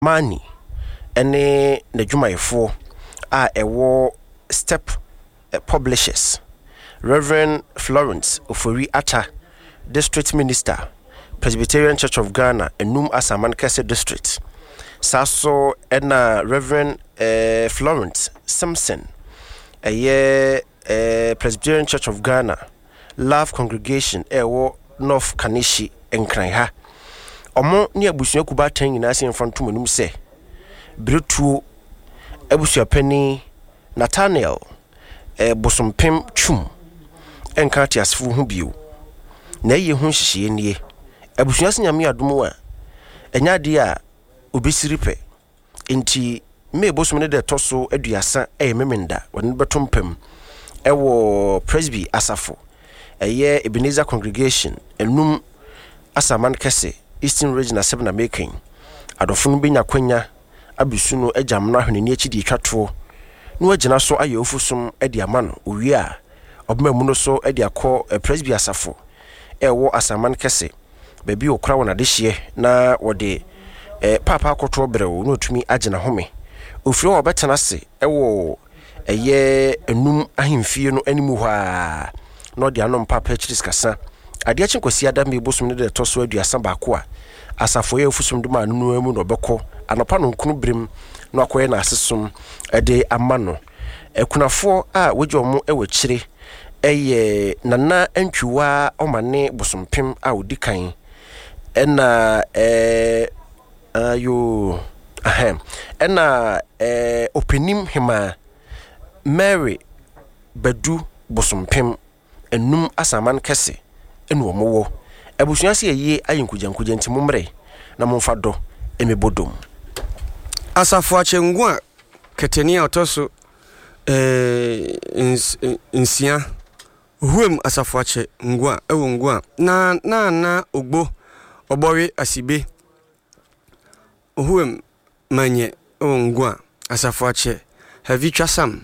Mani ene n'adwumayefo a ewo Step Publishers, Reverend Florence Ofori Atta, District Minister, Presbyterian Church of Ghana, Enum Asaman Kese District. Saso ena Reverend Florence Simpson, Presbyterian Church of Ghana, Love Congregation, ewo North Kanishi Enkranha. Omo ni abusua kuba tan nyina se mfanto manum se bretuo abusua pani Nathaniel bosompem twum enka tiasfo hu bio na ye hu hihye nie abusua se nyame adom a enya de a obesiripe enti me bosom ne de toso aduasa memenda won betompem ewo Presby Asafo Ebenezer Congregation Enum Asaman Kese Eastern Region Asem na making adofo no benya kwanya abisu no agyam na hwene ni akidi etwato no agina so aye ofusum ade ama no owie a obema mu no so ade akọ Presby Asafo ewo Asaman Kese bebi okra wona de hye na wode papa akoto brewo no otumi agina home ofiro obetena se ewo enum ahemfie no animu ha no de anom papa chiris kasa ade akyenkwasi adam be bosum ne de toso aduasa baako a asafo ye ofusum dum anu amu no beko anopa no nkunu brem no akoye na asesum de ama no ekunafo a wojo mo ewakire nana antwiwa omane bosompem a odikan ena openim hima Mary Badu bosompem Enum Asaman Kese enu omowo abusua se ye ayinkugyankugya ntimumre na momfa do emebodom Asafo Achengua ketenia otoso nsia huem Asafo Achengua ewo ngua na ogbo obowe asibe huem manye ewo ngua Asafo Ache have twasam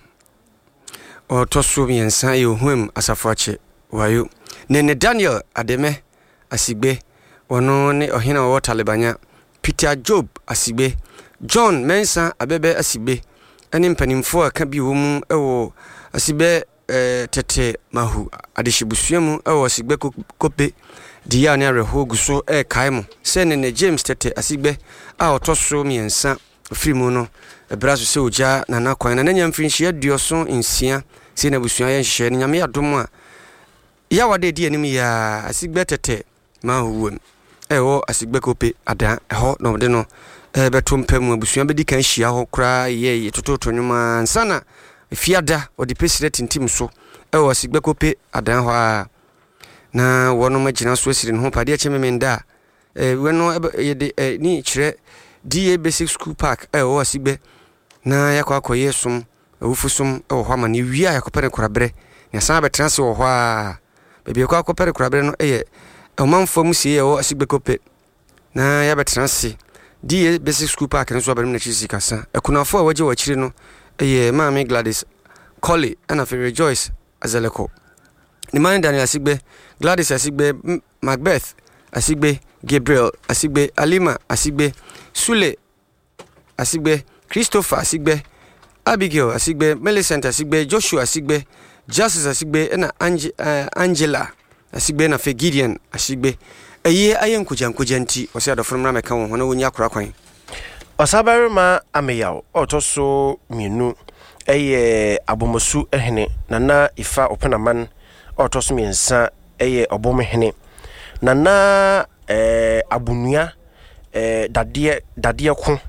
otoso miensa ye huem Asafo Ache wayo Nene Daniel Ademe asigbe wono ne ohina wo Talibanya Peter Job asigbe John Mensa abebe asigbe eni mpanimfo aka bi wo mu ewo asigbe tete mahu adehyibusuamu ewo asigbe kope dia ne reho guso kaimo se Nene James tete asigbe a otoso miensa frimu no ebraso se oja na nakwan na nya mfinhia duoso nsia se na busua ye nhye ne nyame adom a ya wade di anim ya asigbe tete ma huwem ewo asigbe kope ada ho no de no betompem abusua bedi kan hia ho kra ye tototo nwuma nsana fiada odi president ntim so ewo asigbe kope ada ho a na wono magina so asiri no pade a chememenda weno ye ni kire DA Basic School Park ewo asigbe na yakwa akoye som awufusum ewo ho ama ni wia yakopere korabre ne san betranse wo ho a bebi kwa akopere korabre no omanfo musie ye asigbe kope na ya betranse DA Basic School Park no so abem na chisi kasa ekunafo a waje wachire no Mami Gladys Collie and of Rejoice Azeleko ni man Daniel asigbe Gladys asigbe Macbeth asigbe Gabriel asigbe Alima asigbe Sule asigbe Christopher asigbe Abigail asigbe Millicent asigbe Joshua asigbe Justice asigbe na Angela asigbe na Gideon asigbe ayenkujankujanti osi adofo mra meka won hono wonya korakwan Osabarima ameyaw otoso mienu abomosu ehene nana ifa openaman otoso miensa obomehene nana abunua dadie ko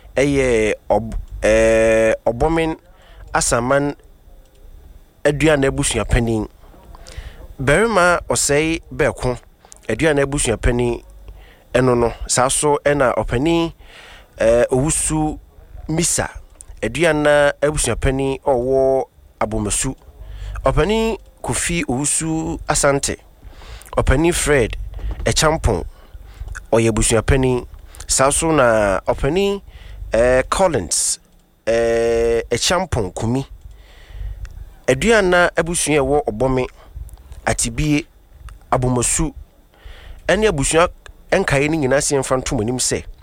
obomen asaman aduana abusua panin berima osei beko aduana abusua panin eno no saso ena opani owusu misa aduana abusua panin owo abomosu opani Kofi owusu asante opani Fred Echampon oyebusua panin saso na opani Collins Echampon kumi aduana abusua ewo obome atibie abomosu ene abusua enkaye ni nyina se mfanto monim se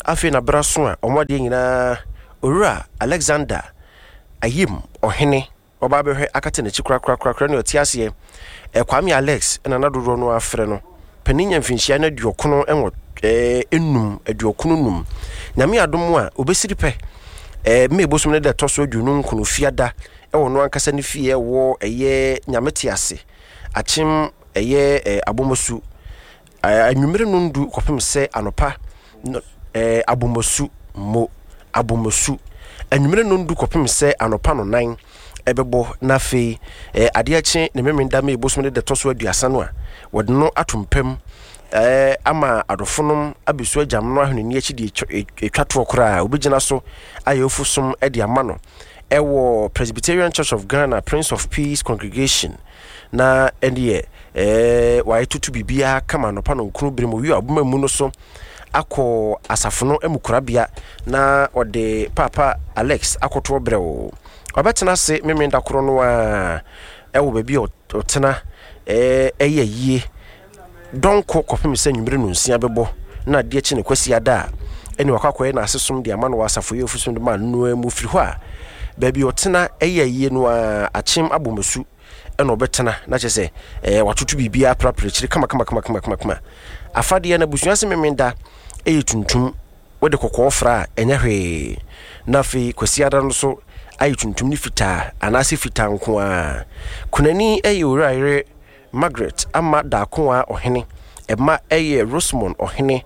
afi na braso a omode nyina owura Alexander Ayim ohene oba behwe akate na chikura ne otiase Kwame Alex na nadoro no afre no paninya mfinhia na duokono enwo enum aduokono num nyame adom a obesiri pe me bosum ne da toso adunu nkunu fiada ewo no ankasa ne fie wo eye nyamete ase achim eye abomosu anwumere no ndu kopem se anopa abomosu mo abomosu anwumere no ndu kopem se anopa no nan ebebo na fe ade ache ne memenda me bosum ne da toso aduasa no a wode no atompem ama adofonom abesu agam no ahwene ni achi de etwato okra obegina so ayofusum de amano ewo Presbyterian Church of Ghana Prince of Peace Congregation na endie wa etutu bibia kama no pa no nkunu biremu wi aboma mu no so akọ asafono emukurabia na ode Papa Alex akoto brewo obetena se memenda koro no a ewo baby otena eyeyie donko kopem se nwumre no nsia bebo na de echi ne kwasi ada eni wakwakoye na asesom de amano wasafo yefusum de man no mu firi ho a baby otena eyeyie no a achim abomesu eno betena na chese watoto bibia praprechiri kama afade na busuase memenda eyituntum wode kokko fra enyahwe na fi kwasi ada no so ayituntum ni fita anase fita nko a kunani eyuraire Margaret ama dakonwa ohene ema eye Rosemond ohene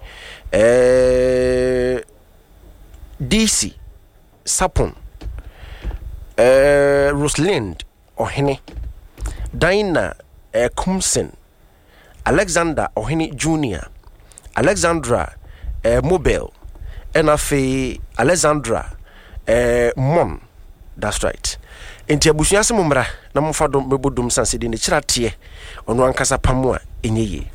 DC Sapon Rosalind ohene Dina Kumsen Alexander ohene Junior Alexandra Mobile enafe Alexandra Mon, that's right. Enti abusuase mumra na mfadom mebodum sansede ne kirate ono ankasa pamwa enyeye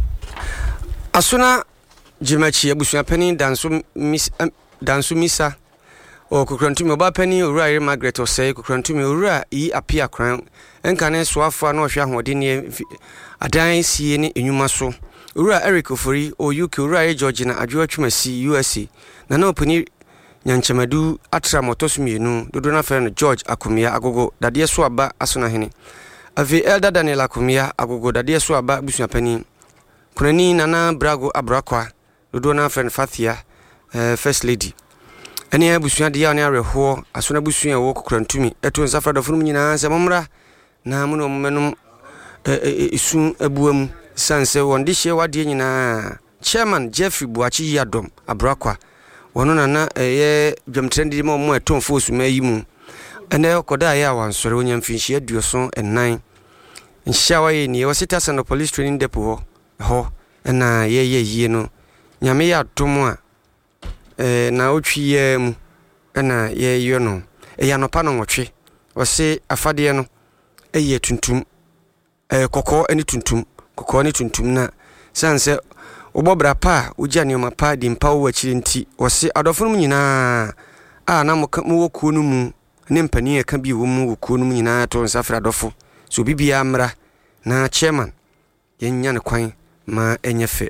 asuna jimachi abusua pani danso misa o kokrantumi oba pani owura Margaret osei kokrantumi owura yi apia kran enkane soafo na ohwe ahode ne adan sie ne enyuma so owura Eric Ofori o UK owura Georgina adwatwumasi USA na opani Nyanchemadu atra motosumienu dodo na fe no George Akumia agogo dade so aba asona hene ave Elder Daniel Akumia agogo dade so aba busua pani kunani nana Brago Abrakwa dodo na fe Fathia first lady ene abusua de ya ne areho asona busua wo kokrantumi eto nsafra dofunu nyina se momra na mu no menum isu abuam sanse wonde hye wade nyina chairman Jeffrey Buachi Yadom Abrakwa wono nana dwamtrendi mo mo etonfo suma yi mu ene okoda ya wansore wonya mfinhia duoso enan nhyawa ye ni wasita sano police training depot ho na ye no nyame ya domo a na otwi ye mu na ye no ya no pa no nwotwe wose afade no eye tuntum kokko ene tuntum na sanse Obobra pa uja ni omapa di mpa wo akiri nti wose adofo nyina na mo wo kuo no mu ne mpani eka bi wo mu wo kuo no mu nyina to nsafra adofo so bibia amra na chairman yenya ne kwan ma enyefe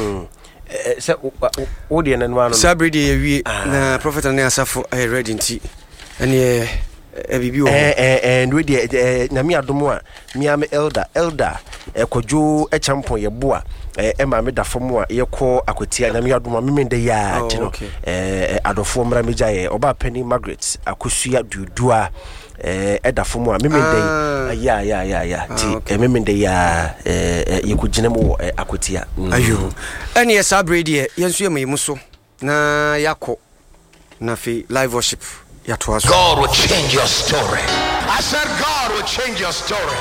se wo de na no no sabridi yewie na prophet na asafo ready nti ene bibi wo and we de na mi adomo a mi am elder ekwadwo echampon ye boa ema me da fom a ye ko akotia na mi adoma memende ya tino adofo mra meja ye oba pani Margaret akosua dudua eda fom a memende ya ti memende ya ye ko ginemu akotia ayo ene ye sabridi yensu ye meyimuso na yakọ na fi live worship God will change your story. I said God will change your story.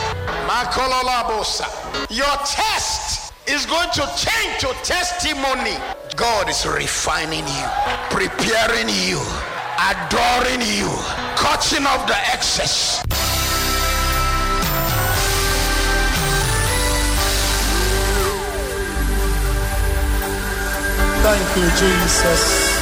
Your test is going to change to testimony. God is refining you, preparing you, adoring you, cutting off the excess. Thank you, Jesus.